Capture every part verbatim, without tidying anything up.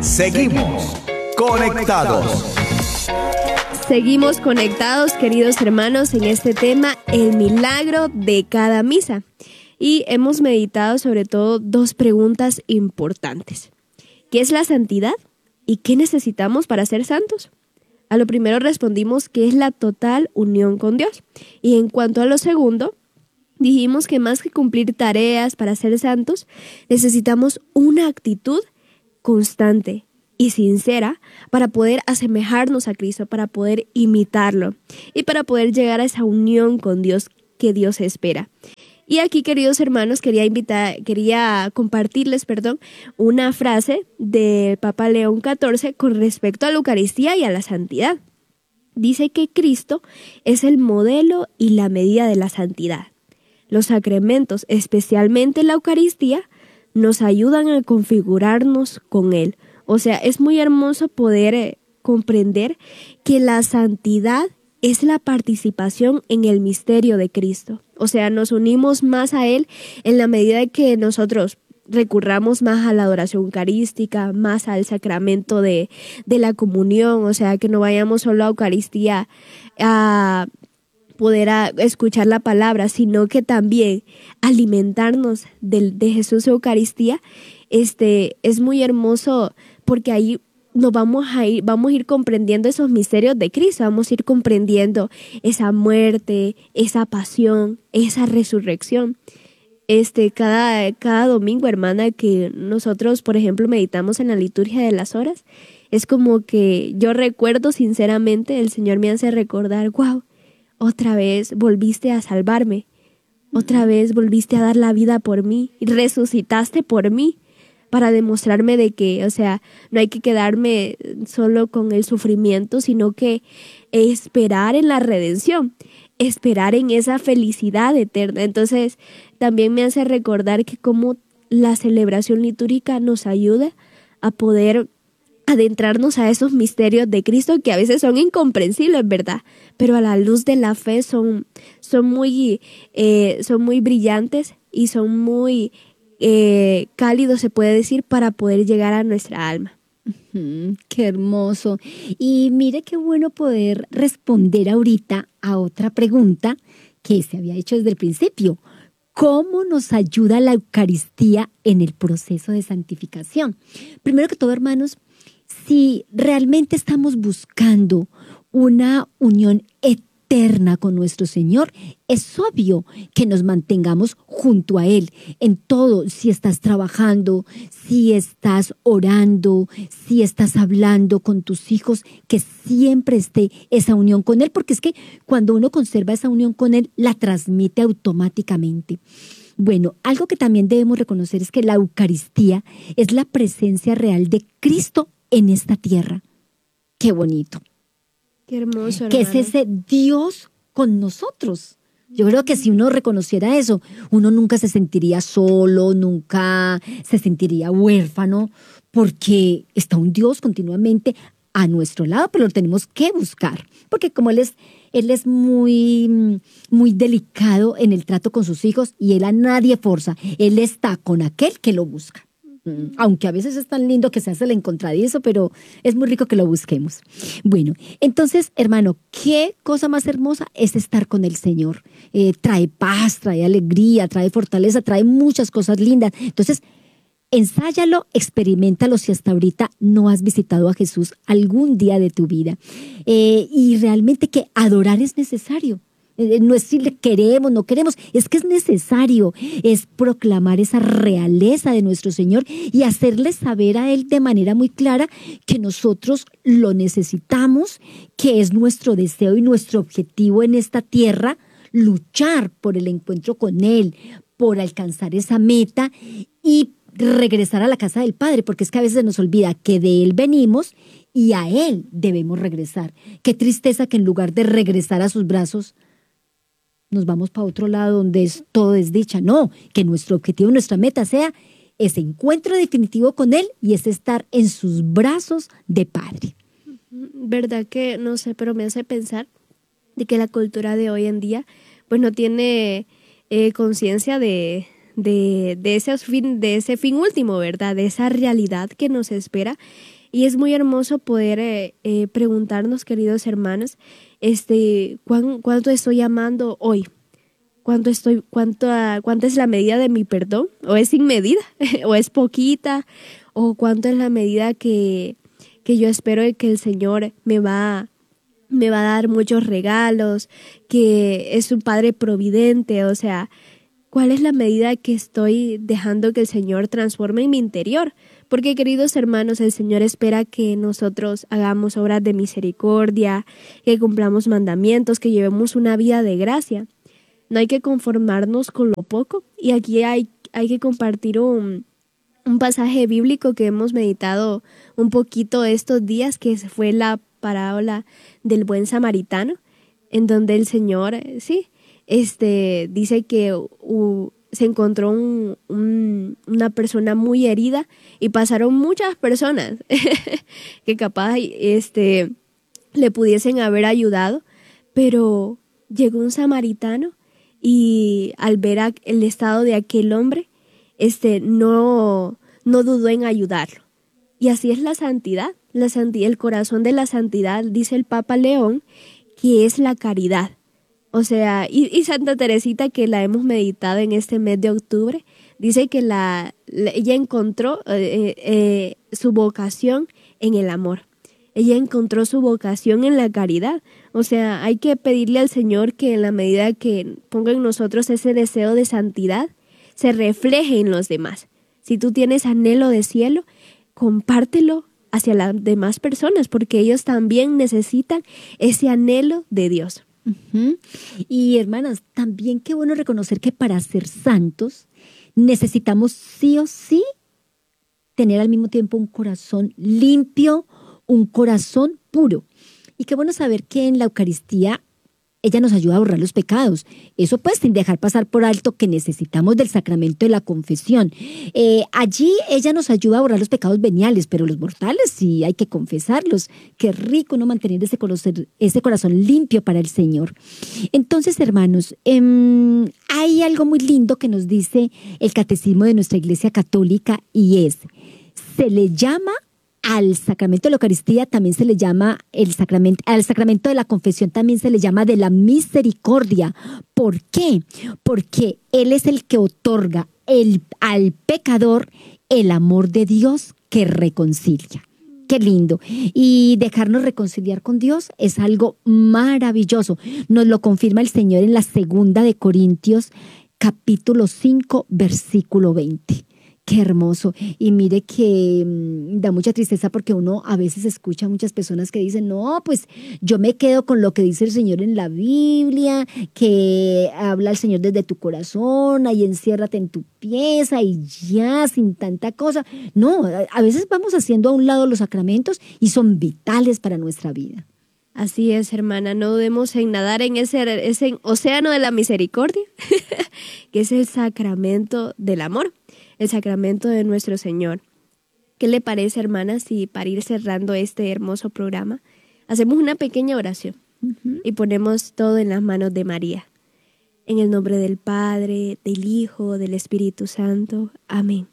Seguimos conectados. Seguimos conectados, queridos hermanos, en este tema, el milagro de cada misa. Y hemos meditado sobre todo dos preguntas importantes. ¿Qué es la santidad? ¿Y qué necesitamos para ser santos? A lo primero respondimos que es la total unión con Dios. Y en cuanto a lo segundo, dijimos que más que cumplir tareas para ser santos, necesitamos una actitud constante y sincera para poder asemejarnos a Cristo, para poder imitarlo y para poder llegar a esa unión con Dios que Dios espera. Y aquí, queridos hermanos, quería invitar, quería compartirles, perdón, una frase del Papa León catorce con respecto a la Eucaristía y a la santidad. Dice que Cristo es el modelo y la medida de la santidad. Los sacramentos, especialmente la Eucaristía, nos ayudan a configurarnos con Él. O sea, es muy hermoso poder eh, comprender que la santidad es la participación en el misterio de Cristo. O sea, nos unimos más a Él en la medida de que nosotros recurramos más a la adoración eucarística, más al sacramento de, de la comunión. O sea, que no vayamos solo a Eucaristía a poder a escuchar la palabra, sino que también alimentarnos de, de Jesús Eucaristía. Este, es muy hermoso porque ahí nos vamos a ir, vamos a ir comprendiendo esos misterios de Cristo, vamos a ir comprendiendo esa muerte, esa pasión, esa resurrección. Este, cada, cada domingo, hermana, que nosotros, por ejemplo, meditamos en la liturgia de las horas, es como que yo recuerdo sinceramente, el Señor me hace recordar, wow, otra vez volviste a salvarme, otra vez volviste a dar la vida por mí, y resucitaste por mí, para demostrarme de que, o sea, no hay que quedarme solo con el sufrimiento, sino que esperar en la redención, esperar en esa felicidad eterna. Entonces, también me hace recordar que como la celebración litúrgica nos ayuda a poder adentrarnos a esos misterios de Cristo que a veces son incomprensibles, ¿verdad? Pero a la luz de la fe son, son, muy, eh, son muy brillantes y son muy eh, cálidos, se puede decir, para poder llegar a nuestra alma. Uh-huh, qué hermoso. Y mire qué bueno poder responder ahorita a otra pregunta que se había hecho desde el principio. ¿Cómo nos ayuda la Eucaristía en el proceso de santificación? Primero que todo, hermanos, si realmente estamos buscando una unión eterna con nuestro Señor, es obvio que nos mantengamos junto a Él en todo. Si estás trabajando, si estás orando, si estás hablando con tus hijos, que siempre esté esa unión con Él, porque es que cuando uno conserva esa unión con Él, la transmite automáticamente. Bueno, algo que también debemos reconocer es que la Eucaristía es la presencia real de Cristo en esta tierra. Qué bonito. Qué hermoso, hermano. Que es ese Dios con nosotros. Yo creo que si uno reconociera eso, uno nunca se sentiría solo, nunca se sentiría huérfano, porque está un Dios continuamente a nuestro lado, pero lo tenemos que buscar, porque como Él es, él es muy, muy delicado en el trato con sus hijos y Él a nadie forza, Él está con aquel que lo busca. Aunque a veces es tan lindo que se hace el encontradizo, pero es muy rico que lo busquemos. Bueno, entonces, hermano, qué cosa más hermosa es estar con el Señor. Eh, trae paz, trae alegría, trae fortaleza, trae muchas cosas lindas. Entonces, ensáyalo, experiméntalo si hasta ahorita no has visitado a Jesús algún día de tu vida. Eh, y realmente que adorar es necesario. No es decirle queremos, no queremos, es que es necesario, es proclamar esa realeza de nuestro Señor y hacerle saber a Él de manera muy clara que nosotros lo necesitamos, que es nuestro deseo y nuestro objetivo en esta tierra, luchar por el encuentro con Él, por alcanzar esa meta y regresar a la casa del Padre, porque es que a veces nos olvida que de Él venimos y a Él debemos regresar. Qué tristeza que en lugar de regresar a sus brazos, nos vamos para otro lado donde es todo desdicha. No, que nuestro objetivo, nuestra meta sea ese encuentro definitivo con Él y es estar en sus brazos de Padre. Verdad que, no sé, pero me hace pensar de que la cultura de hoy en día pues no tiene eh, conciencia de, de, de, ese fin, de ese fin último, ¿verdad? De esa realidad que nos espera. Y es muy hermoso poder eh, eh, preguntarnos, queridos hermanos, este, ¿cuán, ¿cuánto estoy amando hoy? ¿Cuánto estoy, cuánto, ¿Cuánto es la medida de mi perdón? ¿O es sin medida? ¿O es poquita? ¿O cuánto es la medida que, que yo espero que el Señor me va, me va a dar muchos regalos? Que es un Padre providente. O sea, ¿cuál es la medida que estoy dejando que el Señor transforme en mi interior? Porque, queridos hermanos, el Señor espera que nosotros hagamos obras de misericordia, que cumplamos mandamientos, que llevemos una vida de gracia. No hay que conformarnos con lo poco. Y aquí hay, hay que compartir un, un pasaje bíblico que hemos meditado un poquito estos días, que fue la parábola del buen samaritano, en donde el Señor, sí, este, dice que uh, se encontró un, un, una persona muy herida y pasaron muchas personas que capaz este, le pudiesen haber ayudado, pero llegó un samaritano y al ver el estado de aquel hombre, este, no, no dudó en ayudarlo. Y así es la santidad, la santidad, el corazón de la santidad, dice el Papa León, que es la caridad. O sea, y, y Santa Teresita, que la hemos meditado en este mes de octubre, dice que la, la, ella encontró eh, eh, su vocación en el amor. Ella encontró su vocación en la caridad. O sea, hay que pedirle al Señor que en la medida que ponga en nosotros ese deseo de santidad, se refleje en los demás. Si tú tienes anhelo de cielo, compártelo hacia las demás personas, porque ellos también necesitan ese anhelo de Dios. Uh-huh. Y hermanas, también qué bueno reconocer que para ser santos necesitamos sí o sí tener al mismo tiempo un corazón limpio, un corazón puro. Y qué bueno saber que en la Eucaristía ella nos ayuda a borrar los pecados. Eso pues sin dejar pasar por alto que necesitamos del sacramento de la confesión. Eh, allí ella nos ayuda a borrar los pecados veniales, pero los mortales sí hay que confesarlos. Qué rico no mantener ese corazón, ese corazón limpio para el Señor. Entonces, hermanos, eh, hay algo muy lindo que nos dice el catecismo de nuestra Iglesia Católica y es, se le llama al sacramento de la Eucaristía también se le llama el sacramento, al sacramento de la confesión también se le llama de la misericordia. ¿Por qué? Porque Él es el que otorga el, al pecador el amor de Dios que reconcilia. Qué lindo. Y dejarnos reconciliar con Dios es algo maravilloso. Nos lo confirma el Señor en la segunda de Corintios, capítulo cinco, versículo veinte. Qué hermoso. Y mire que mmm, da mucha tristeza porque uno a veces escucha a muchas personas que dicen, no, pues yo me quedo con lo que dice el Señor en la Biblia, que habla el Señor desde tu corazón, ahí enciérrate en tu pieza y ya, sin tanta cosa. No, a veces vamos haciendo a un lado los sacramentos y son vitales para nuestra vida. Así es, hermana, no dudemos en nadar en ese, ese océano de la misericordia, que es el sacramento del amor, el sacramento de nuestro Señor. ¿Qué le parece, hermana, si para ir cerrando este hermoso programa, hacemos una pequeña oración uh-huh. y ponemos todo en las manos de María? En el nombre del Padre, del Hijo, del Espíritu Santo. Amén.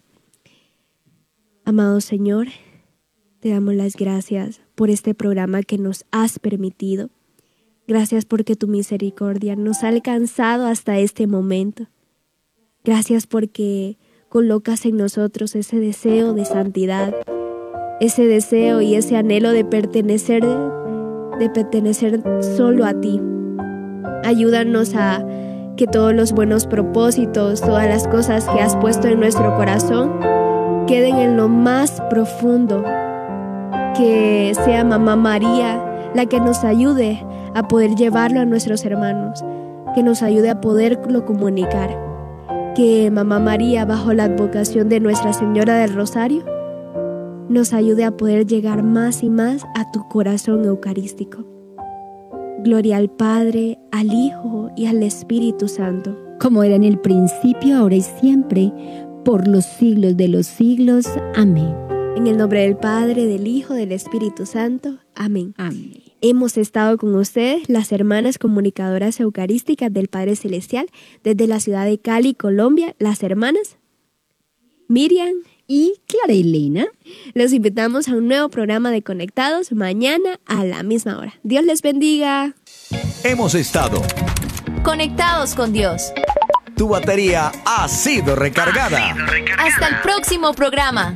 Amado Señor, te damos las gracias por este programa que nos has permitido. Gracias porque tu misericordia nos ha alcanzado hasta este momento. Gracias porque colocas en nosotros ese deseo de santidad, ese deseo y ese anhelo de pertenecer, de pertenecer solo a ti. Ayúdanos a que todos los buenos propósitos, todas las cosas que has puesto en nuestro corazón, queden en lo más profundo. Que sea Mamá María la que nos ayude a poder llevarlo a nuestros hermanos, que nos ayude a poderlo comunicar. Que Mamá María, bajo la advocación de Nuestra Señora del Rosario, nos ayude a poder llegar más y más a tu corazón eucarístico. Gloria al Padre, al Hijo y al Espíritu Santo. Como era en el principio, ahora y siempre, por los siglos de los siglos. Amén. En el nombre del Padre, del Hijo, del Espíritu Santo. Amén. Amén. Hemos estado con ustedes, las hermanas comunicadoras eucarísticas del Padre Celestial, desde la ciudad de Cali, Colombia, las hermanas Miriam y Clara Elena. Los invitamos a un nuevo programa de Conectados mañana a la misma hora. Dios les bendiga. Hemos estado Conectados con Dios. Tu batería ha sido recargada. Hasta el próximo programa.